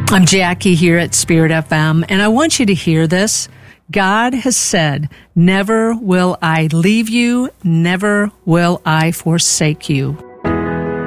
I'm Jackie here at Spirit FM, and I want you to hear this. God has said, never will I leave you, never will I forsake you.